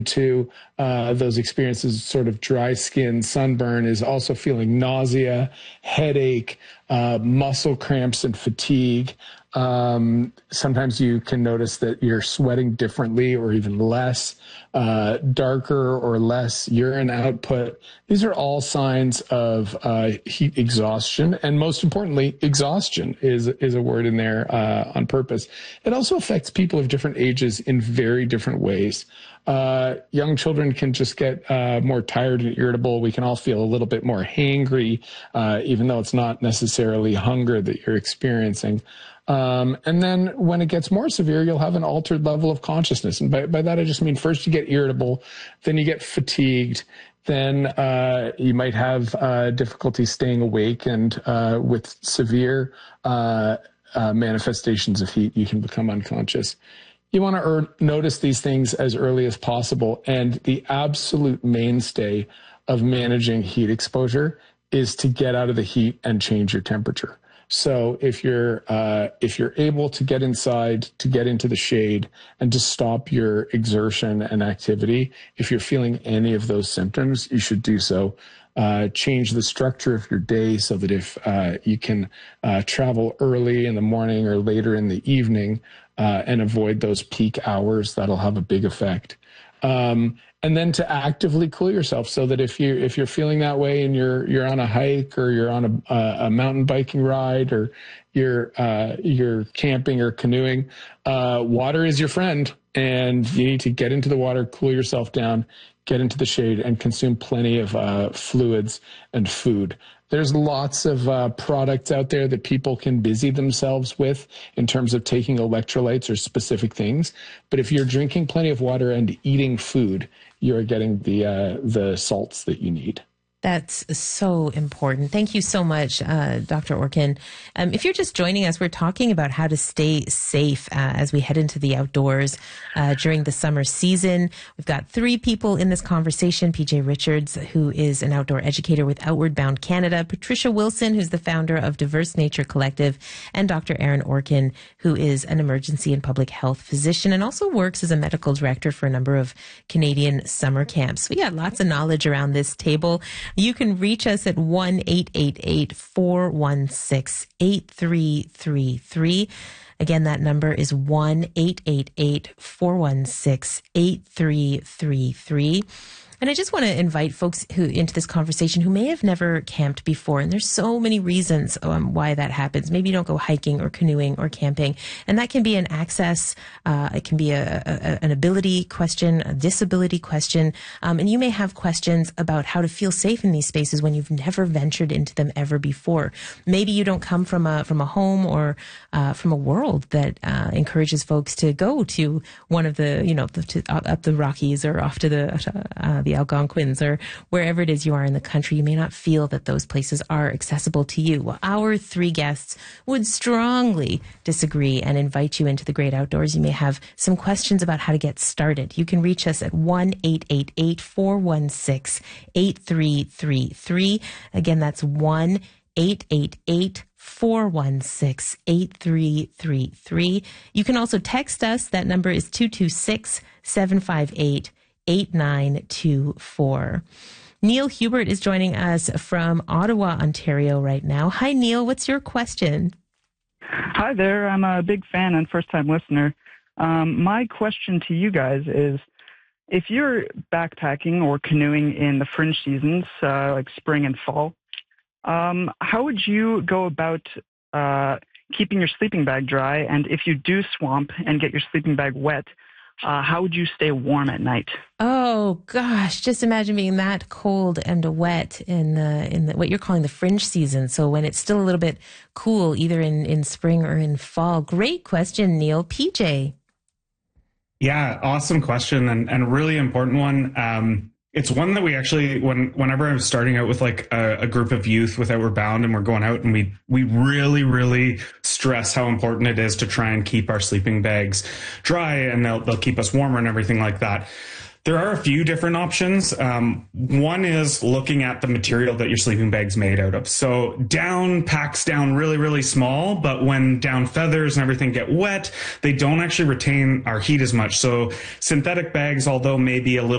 to those experiences, sort of dry skin, sunburn, is also feeling nausea, headache, muscle cramps, and fatigue. Sometimes you can notice that you're sweating differently or even less, darker or less urine output. These are all signs of heat exhaustion. And most importantly, exhaustion is a word in there on purpose. It also affects people of different ages in very different ways. Young children can just get more tired and irritable. We can all feel a little bit more hangry, even though it's not necessarily hunger that you're experiencing. And then when it gets more severe, you'll have an altered level of consciousness. And by that, I just mean first you get irritable, then you get fatigued, then you might have difficulty staying awake, and with severe manifestations of heat, you can become unconscious. You want to notice these things as early as possible. And the absolute mainstay of managing heat exposure is to get out of the heat and change your temperature. So if you're able to get inside, to get into the shade, and to stop your exertion and activity, if you're feeling any of those symptoms, you should do so. Change the structure of your day so that if you can travel early in the morning or later in the evening, and avoid those peak hours, that'll have a big effect. And then to actively cool yourself, so that if you're feeling that way and you're on a hike, or you're on a mountain biking ride, or you're camping or canoeing, water is your friend, and you need to get into the water, cool yourself down, get into the shade, and consume plenty of fluids and food. There's lots of products out there that people can busy themselves with in terms of taking electrolytes or specific things. But if you're drinking plenty of water and eating food, you're getting the salts that you need. That's so important. Thank you so much, Dr. Orkin. If you're just joining us, we're talking about how to stay safe as we head into the outdoors during the summer season. We've got three people in this conversation: PJ Richards, who is an outdoor educator with Outward Bound Canada; Patricia Wilson, who's the founder of Diverse Nature Collective; and Dr. Aaron Orkin, who is an emergency and public health physician and also works as a medical director for a number of Canadian summer camps. We got lots of knowledge around this table. You can reach us at 1-888-416-8333. Again, that number is 1-888-416-8333. And I just want to invite folks into this conversation who may have never camped before. And there's so many reasons why that happens. Maybe you don't go hiking or canoeing or camping. And that can be an access. It can be an ability question, a disability question. And you may have questions about how to feel safe in these spaces when you've never ventured into them ever before. Maybe you don't come from a home or from a world that encourages folks to go to one of the, up the Rockies or off to the Algonquins or wherever it is you are in the country. You may not feel that those places are accessible to you. Well, our three guests would strongly disagree and invite you into the great outdoors. You may have some questions about how to get started. You can reach us at 1-888-416-8333. Again, that's 1-888-416-8333. You can also text us. That number is 226-758-8924. Neil Hubert is joining us from Ottawa, Ontario right now. Hi, Neil. What's your question? Hi there. I'm a big fan and first-time listener. My question to you guys is, if you're backpacking or canoeing in the fringe seasons, like spring and fall, how would you go about keeping your sleeping bag dry? And if you do swamp and get your sleeping bag wet, how would you stay warm at night? Oh gosh, just imagine being that cold and wet in the what you're calling the fringe season. So when it's still a little bit cool, either in spring or in fall. Great question, Neil. PJ. Yeah, awesome question and a really important one. It's one that we actually, whenever I'm starting out with like a group of youth with Outward Bound and we're going out, and we really, really stress how important it is to try and keep our sleeping bags dry, and they'll keep us warmer and everything like that. There are a few different options. One is looking at the material that your sleeping bag's made out of. So down packs down really, really small, but when down feathers and everything get wet, they don't actually retain our heat as much. So synthetic bags, although maybe a little